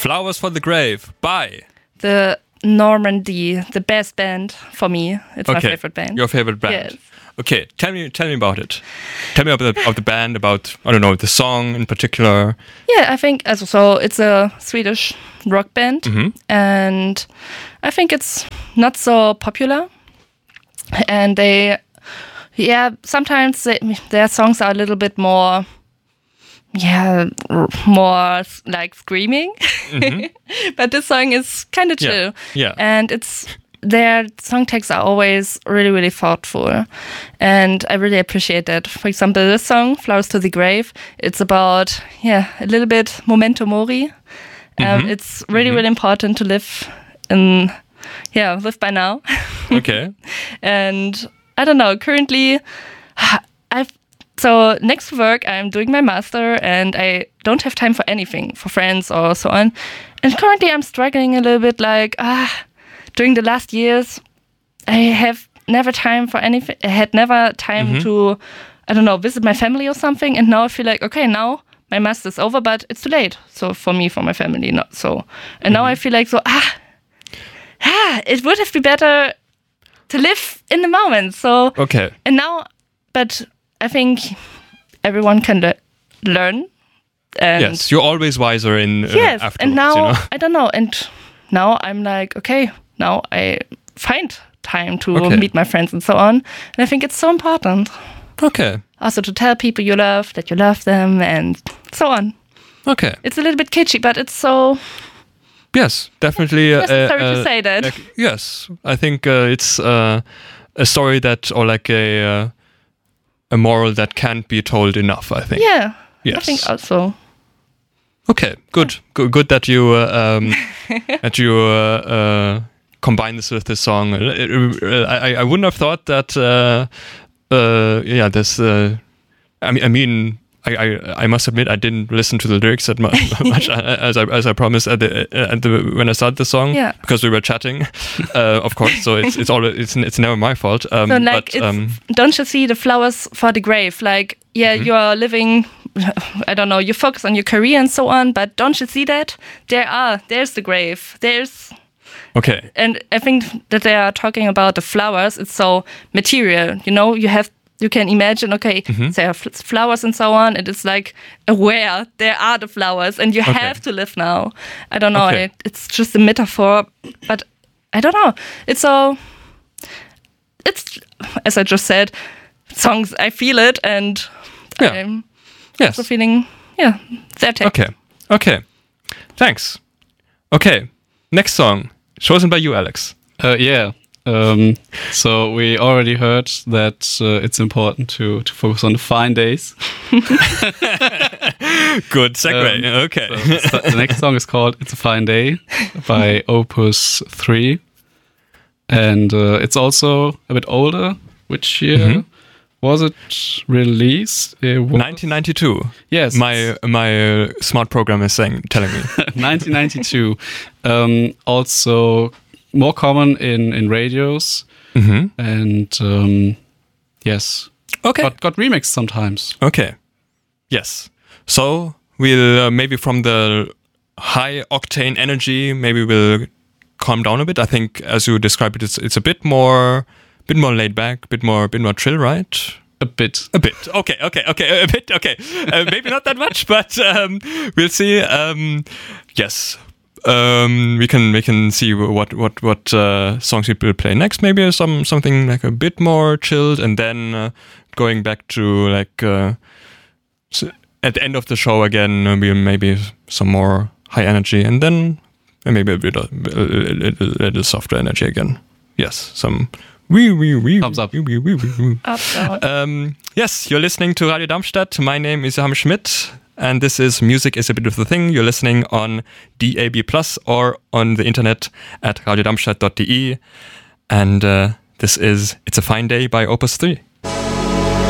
Flowers for the Grave by the Normandy, the best band for me. It's my favorite band. Your favorite band. Yes. Okay, tell me about it. Tell me about the band, about, I don't know, the song in particular. Yeah, I think so. It's a Swedish rock band, and I think it's not so popular. And sometimes their songs are a little bit more like screaming. But this song is kind of chill. Yeah. And their song texts are always really, really thoughtful. And I really appreciate that. For example, this song, Flowers to the Grave, it's about, a little bit memento mori. It's really, really important to live by now. Okay. And I don't know, currently, so next to work, I'm doing my master and I don't have time for anything, for friends or so on. And currently I'm struggling a little bit during the last years, I have never time for anything. I had never time to, I don't know, visit my family or something. And now I feel like, okay, now my master's over, but it's too late. So for me, for my family, not so. And now I feel like it would have been better to live in the moment. So, okay. And now, but I think everyone can learn. And yes, you're always wiser in afterwards. And now, I don't know. And now I'm like, okay, now I find time to meet my friends and so on. And I think it's so important. Okay. Also to tell people you love, that you love them and so on. Okay. It's a little bit kitschy, but it's so... Yes, definitely. Sorry to say that. Yes, I think it's a story that, or like a moral that can't be told enough, I think. Yeah, yes. I think also. Okay, good that you combine this with this song. I wouldn't have thought that. I mean, I must admit I didn't listen to the lyrics that much as I promised when I started the song because we were chatting, of course. So it's never my fault. Don't you see the flowers for the grave? Like you are living. I don't know. You focus on your career and so on, but don't you see that there's the grave. Okay. And I think that they are talking about the flowers. It's so material. You can imagine, there are flowers and so on. It is like aware there are the flowers and you have to live now. I don't know. Okay. It's just a metaphor, but I don't know. It's as I just said, songs, I feel it and I'm also feeling, their take. Okay. Thanks. Okay. Next song, chosen by you, Alex. So we already heard that it's important to focus on the fine days. Good segue. Okay. So the next song is called "It's a Fine Day" by Opus 3, and it's also a bit older. Which year was it released? 1992. Yes. My smart program is telling me 1992. Also more common in radios, and yes, got remixed sometimes. Okay, yes. So we'll maybe from the high octane energy, maybe we'll calm down a bit. I think, as you described it, it's a bit more laid back, bit more chill, right? A bit. Okay. A bit. Okay. Maybe not that much, but we'll see. Yes. We can see what songs we will play next. Maybe something like a bit more chilled, and then going back to like at the end of the show again, maybe some more high energy, and then maybe a little softer energy again. Yes, some thumbs up. Yes, you're listening to Radio Darmstadt. My name is Johannes Schmidt. And this is Music is a Bit of the Thing. You're listening on DAB+ or on the internet at radiodarmstadt.de. And this is It's a Fine Day by Opus 3.